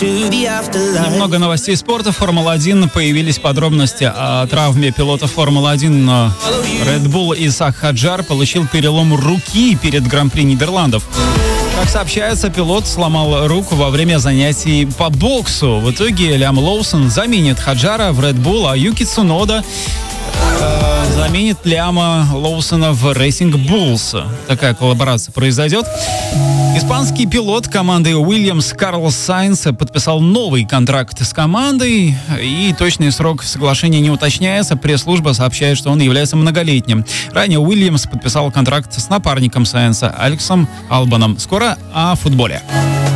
Немного новостей спорта. Формула-1. Появились подробности о травме пилота Формулы-1 Red Bull Исаак Хаджар. Получил перелом руки перед Гран-при Нидерландов. Как сообщается, пилот сломал руку во время занятий по боксу. В итоге Лиам Лоусон заменит Хаджара в Red Bull, а Юки Цунода заменит Лиама Лоусона в Racing Bulls. Такая коллаборация произойдет. Испанский пилот команды Williams Карлос Сайнс подписал новый контракт с командой, и точный срок соглашения не уточняется. Пресс-служба сообщает, что он является многолетним. Ранее Уильямс подписал контракт с напарником Сайнса Алексом Албаном. Скоро о футболе.